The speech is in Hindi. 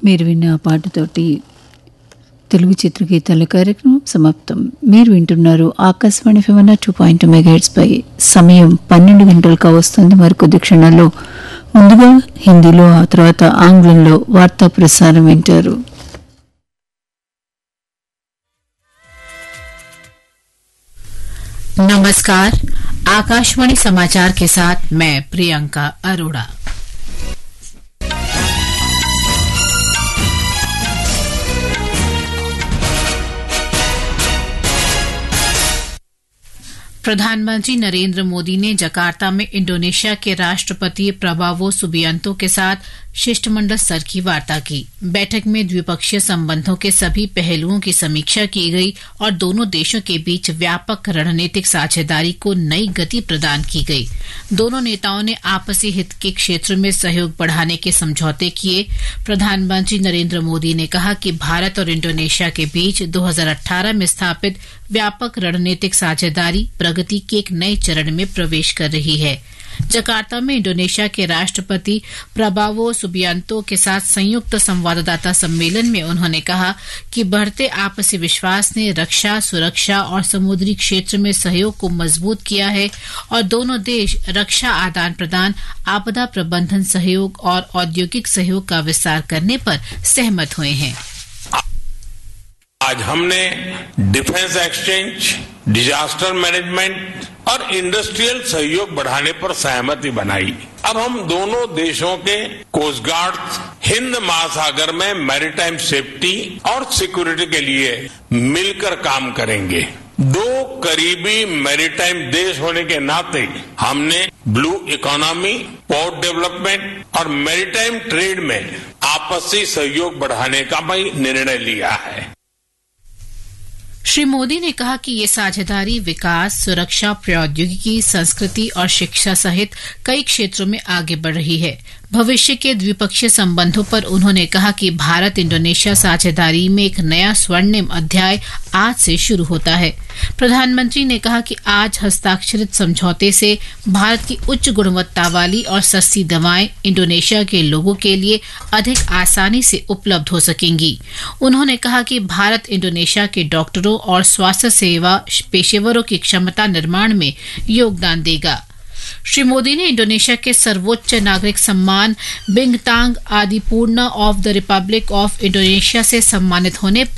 మీరు విన్న ఆ పాటతోటి తెలుగు చిత్రగీతాల కార్యక్రమం సమాప్తం. మీరు వింటున్నారు ఆకాశవాణి FM 2.2 MHz పై. సమయం 12 గంటలకు వస్తుంది. మరికొద్ది క్షణాల్లో ముందుగా హిందీలో, ఆ తర్వాత ఆంగ్లంలో వార్తా ప్రసారం వింటారు. नमस्कार, आकाशवाणी समाचार के साथ मैं प्रियंका अरोड़ा। प्रधानमंत्री नरेंद्र मोदी ने जकार्ता में इंडोनेशिया के राष्ट्रपति प्रबावो सुबियांतो के साथ शिष्टमंडल स्तर की वार्ता की। बैठक में द्विपक्षीय संबंधों के सभी पहलुओं की समीक्षा की गई और दोनों देशों के बीच व्यापक रणनीतिक साझेदारी को नई गति प्रदान की गई। दोनों नेताओं ने आपसी हित के क्षेत्र में सहयोग बढ़ाने के समझौते किए। प्रधानमंत्री नरेंद्र मोदी ने कहा कि भारत और इंडोनेशिया के बीच 2018 में स्थापित व्यापक रणनीतिक साझेदारी प्रगति के एक नए चरण में प्रवेश कर रही है। जकार्ता में इंडोनेशिया के राष्ट्रपति प्रबावो सुबियांतो के साथ संयुक्त संवाददाता सम्मेलन में उन्होंने कहा कि बढ़ते आपसी विश्वास ने रक्षा, सुरक्षा और समुद्री क्षेत्र में सहयोग को मजबूत किया है और दोनों देश रक्षा आदान प्रदान, आपदा प्रबंधन सहयोग और औद्योगिक सहयोग का विस्तार करने पर सहमत हुए हैं। आज हमने डिफेंस एक्सचेंज, डिजास्टर मैनेजमेंट और इंडस्ट्रियल सहयोग बढ़ाने पर सहमति बनाई। अब हम दोनों देशों के कोस्ट गार्ड हिंद महासागर में मैरीटाइम सेफ्टी और सिक्योरिटी के लिए मिलकर काम करेंगे। दो करीबी मैरीटाइम देश होने के नाते हमने ब्लू इकोनॉमी, पोर्ट डेवलपमेंट और मैरीटाइम ट्रेड में आपसी सहयोग बढ़ाने का भी निर्णय लिया है। श्री मोदी ने कहा कि ये साझेदारी विकास, सुरक्षा, प्रौद्योगिकी, संस्कृति और शिक्षा सहित कई क्षेत्रों में आगे बढ़ रही है। भविष्य के द्विपक्षीय संबंधों पर उन्होंने कहा कि भारत इंडोनेशिया साझेदारी में एक नया स्वर्णिम अध्याय आज से शुरू होता है। प्रधानमंत्री ने कहा कि आज हस्ताक्षरित समझौते से भारत की उच्च गुणवत्ता वाली और सस्ती दवाएं इंडोनेशिया के लोगों के लिए अधिक आसानी से उपलब्ध हो सकेंगी। उन्होंने कहा कि भारत इंडोनेशिया के डॉक्टरों और स्वास्थ्य सेवा पेशेवरों की क्षमता निर्माण में योगदान देगा। श्री मोदी ने इंडोनेशिया के सर्वोच्च नागरिक सम्मान बिंगतांग आदिपूर्णा of the Republic of Indonesia से सम्मानित होने पर